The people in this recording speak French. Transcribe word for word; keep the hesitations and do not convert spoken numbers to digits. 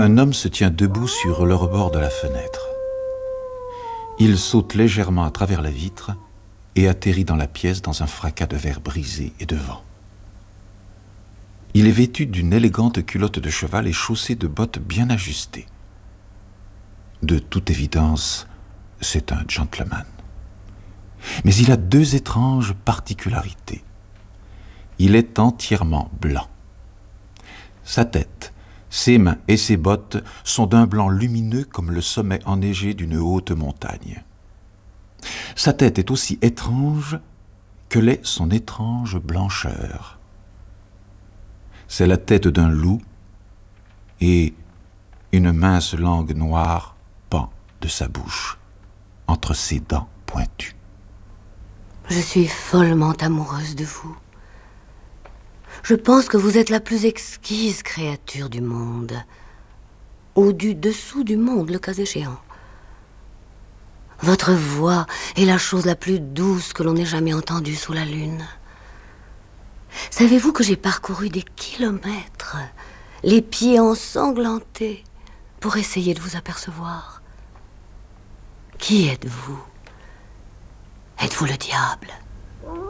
Un homme se tient debout sur le rebord de la fenêtre. Il saute légèrement à travers la vitre et atterrit dans la pièce dans un fracas de verre brisé et de vent. Il est vêtu d'une élégante culotte de cheval et chaussé de bottes bien ajustées. De toute évidence, c'est un gentleman. Mais il a deux étranges particularités. Il est entièrement blanc. Sa tête, ses mains et ses bottes sont d'un blanc lumineux comme le sommet enneigé d'une haute montagne. Sa tête est aussi étrange que l'est son étrange blancheur. C'est la tête d'un loup et une mince langue noire pend de sa bouche, entre ses dents pointues. Je suis follement amoureuse de vous. Je pense que vous êtes la plus exquise créature du monde, ou du dessous du monde, le cas échéant. Votre voix est la chose la plus douce que l'on ait jamais entendue sous la lune. Savez-vous que j'ai parcouru des kilomètres, les pieds ensanglantés, pour essayer de vous apercevoir? Qui êtes-vous? Êtes-vous le diable?